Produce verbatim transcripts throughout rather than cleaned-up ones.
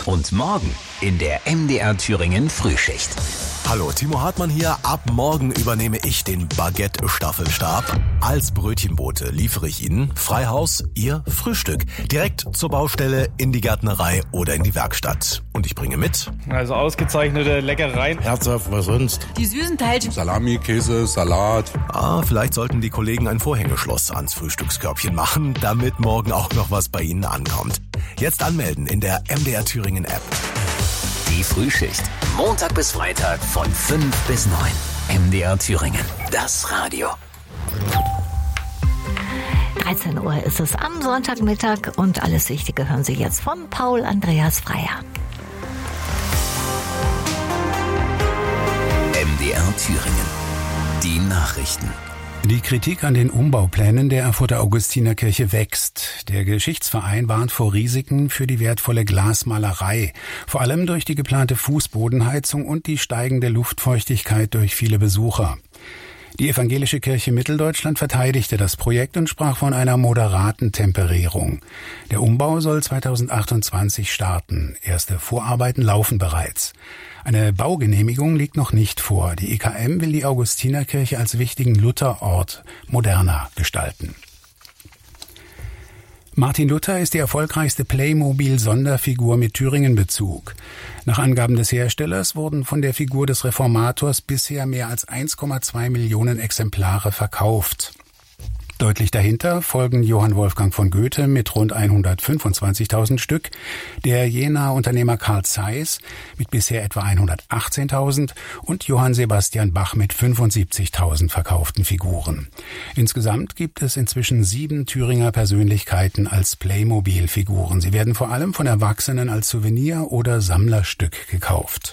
Und morgen in der M D R Thüringen Frühschicht. Hallo, Timo Hartmann hier. Ab morgen übernehme ich den Baguette-Staffelstab. Als Brötchenbote liefere ich Ihnen frei Haus Ihr Frühstück. Direkt zur Baustelle, in die Gärtnerei oder in die Werkstatt. Und ich bringe mit... Also ausgezeichnete Leckereien. Herzhaft, was sonst? Die süßen Teilchen. Salami, Käse, Salat. Ah, vielleicht sollten die Kollegen ein Vorhängeschloss ans Frühstückskörbchen machen, damit morgen auch noch was bei Ihnen ankommt. Jetzt anmelden in der M D R Thüringen App. Die Frühschicht. Montag bis Freitag von fünf bis neun. M D R Thüringen. Das Radio. dreizehn Uhr ist es am Sonntagmittag und alles Wichtige hören Sie jetzt von Paul Andreas Freier. M D R Thüringen. Die Nachrichten. Die Kritik an den Umbauplänen der Erfurter Augustinerkirche wächst. Der Geschichtsverein warnt vor Risiken für die wertvolle Glasmalerei, vor allem durch die geplante Fußbodenheizung und die steigende Luftfeuchtigkeit durch viele Besucher. Die Evangelische Kirche Mitteldeutschland verteidigte das Projekt und sprach von einer moderaten Temperierung. Der Umbau soll zweitausendachtundzwanzig starten. Erste Vorarbeiten laufen bereits. Eine Baugenehmigung liegt noch nicht vor. Die E K M will die Augustinerkirche als wichtigen Lutherort moderner gestalten. Martin Luther ist die erfolgreichste Playmobil-Sonderfigur mit Thüringen-Bezug. Nach Angaben des Herstellers wurden von der Figur des Reformators bisher mehr als eins Komma zwei Millionen Exemplare verkauft. Deutlich dahinter folgen Johann Wolfgang von Goethe mit rund hundertfünfundzwanzigtausend Stück, der Jenaer Unternehmer Carl Zeiss mit bisher etwa hundertachtzehntausend und Johann Sebastian Bach mit fünfundsiebzigtausend verkauften Figuren. Insgesamt gibt es inzwischen sieben Thüringer Persönlichkeiten als Playmobil-Figuren. Sie werden vor allem von Erwachsenen als Souvenir oder Sammlerstück gekauft.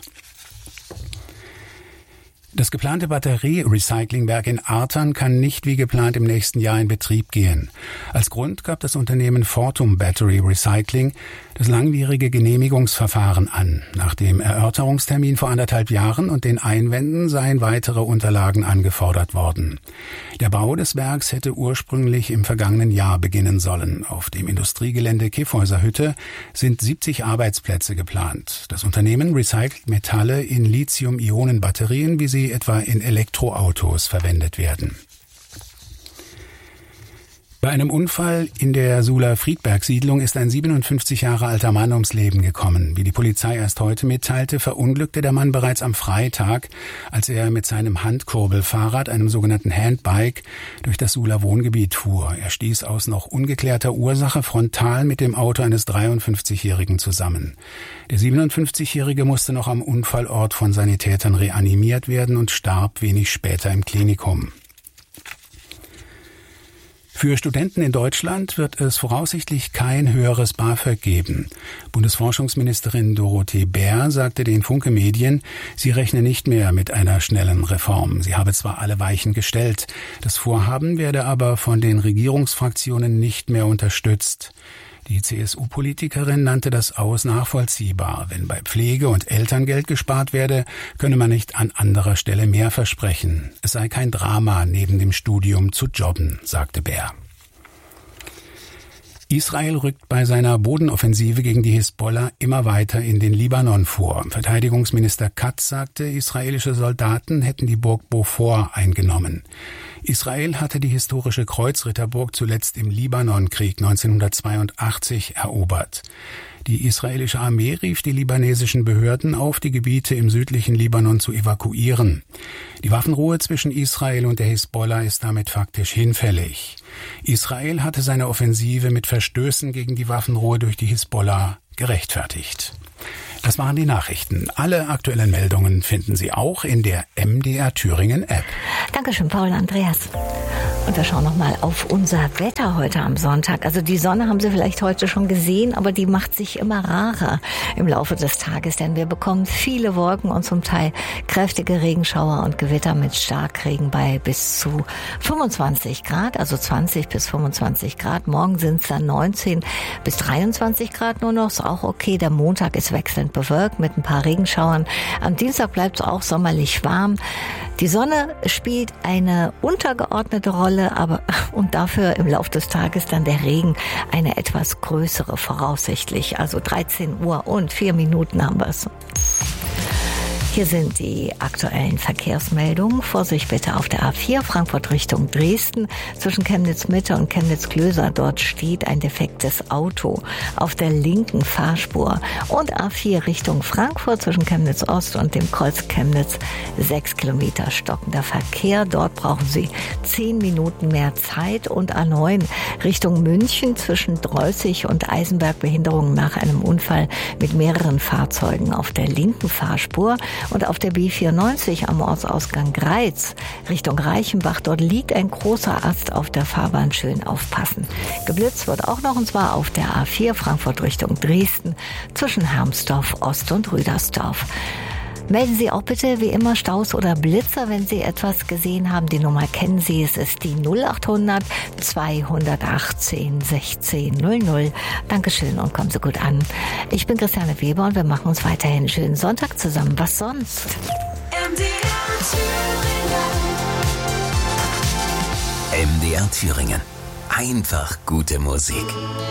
Das geplante Batterie-Recyclingwerk in Artern kann nicht wie geplant im nächsten Jahr in Betrieb gehen. Als Grund gab das Unternehmen Fortum Battery Recycling das langwierige Genehmigungsverfahren an. Nach dem Erörterungstermin vor anderthalb Jahren und den Einwänden seien weitere Unterlagen angefordert worden. Der Bau des Werks hätte ursprünglich im vergangenen Jahr beginnen sollen. Auf dem Industriegelände Kiffhäuser Hütte sind siebzig Arbeitsplätze geplant. Das Unternehmen recycelt Metalle in Lithium-Ionen-Batterien, wie sie etwa in Elektroautos verwendet werden. Bei einem Unfall in der Sula-Friedberg-Siedlung ist ein siebenundfünfzig Jahre alter Mann ums Leben gekommen. Wie die Polizei erst heute mitteilte, verunglückte der Mann bereits am Freitag, als er mit seinem Handkurbelfahrrad, einem sogenannten Handbike, durch das Sula-Wohngebiet fuhr. Er stieß aus noch ungeklärter Ursache frontal mit dem Auto eines dreiundfünfzigjährigen zusammen. Der siebenundfünfzigjährige musste noch am Unfallort von Sanitätern reanimiert werden und starb wenig später im Klinikum. Für Studenten in Deutschland wird es voraussichtlich kein höheres BAföG geben. Bundesforschungsministerin Dorothee Bär sagte den Funke Medien, sie rechne nicht mehr mit einer schnellen Reform. Sie habe zwar alle Weichen gestellt, das Vorhaben werde aber von den Regierungsfraktionen nicht mehr unterstützt. Die C S U-Politikerin nannte das aus nachvollziehbar. Wenn bei Pflege und Elterngeld gespart werde, könne man nicht an anderer Stelle mehr versprechen. Es sei kein Drama, neben dem Studium zu jobben, sagte Bär. Israel rückt bei seiner Bodenoffensive gegen die Hisbollah immer weiter in den Libanon vor. Verteidigungsminister Katz sagte, israelische Soldaten hätten die Burg Beaufort eingenommen. Israel hatte die historische Kreuzritterburg zuletzt im Libanonkrieg neunzehnhundertzweiundachtzig erobert. Die israelische Armee rief die libanesischen Behörden auf, die Gebiete im südlichen Libanon zu evakuieren. Die Waffenruhe zwischen Israel und der Hisbollah ist damit faktisch hinfällig. Israel hatte seine Offensive mit Verstößen gegen die Waffenruhe durch die Hisbollah gerechtfertigt. Das waren die Nachrichten. Alle aktuellen Meldungen finden Sie auch in der M D R Thüringen App. Dankeschön, Paul Andreas. Und wir schauen nochmal auf unser Wetter heute am Sonntag. Also die Sonne haben Sie vielleicht heute schon gesehen, aber die macht sich immer rarer im Laufe des Tages, denn wir bekommen viele Wolken und zum Teil kräftige Regenschauer und Gewitter mit Starkregen bei bis zu fünfundzwanzig Grad, also zwanzig bis fünfundzwanzig Grad. Morgen sind es dann neunzehn bis dreiundzwanzig Grad nur noch, ist auch okay. Der Montag ist wechselnd bewölkt mit ein paar Regenschauern. Am Dienstag bleibt es auch sommerlich warm. Die Sonne spielt eine untergeordnete Rolle, aber und dafür im Laufe des Tages dann der Regen eine etwas größere voraussichtlich. Also dreizehn Uhr und vier Minuten haben wir es. Hier sind die aktuellen Verkehrsmeldungen. Vorsicht bitte auf der A vier Frankfurt Richtung Dresden. Zwischen Chemnitz Mitte und Chemnitz Klöser, dort steht ein defektes Auto auf der linken Fahrspur. Und A vier Richtung Frankfurt zwischen Chemnitz Ost und dem Kreuz Chemnitz sechs Kilometer stockender Verkehr. Dort brauchen Sie zehn Minuten mehr Zeit. Und A neun Richtung München zwischen Dreußig und Eisenberg Behinderungen nach einem Unfall mit mehreren Fahrzeugen auf der linken Fahrspur. Und auf der B vierundneunzig am Ortsausgang Greiz Richtung Reichenbach, dort liegt ein großer Ast auf der Fahrbahn, schön aufpassen. Geblitzt wird auch noch, und zwar auf der A vier Frankfurt Richtung Dresden zwischen Hermsdorf Ost und Rüdersdorf. Melden Sie auch bitte wie immer Staus oder Blitzer, wenn Sie etwas gesehen haben. Die Nummer kennen Sie, es ist die null acht hundert zweihundertachtzehn sechzehn null null. Dankeschön und kommen Sie gut an. Ich bin Christiane Weber und wir machen uns weiterhin einen schönen Sonntag zusammen. Was sonst? M D R Thüringen. M D R Thüringen. Einfach gute Musik.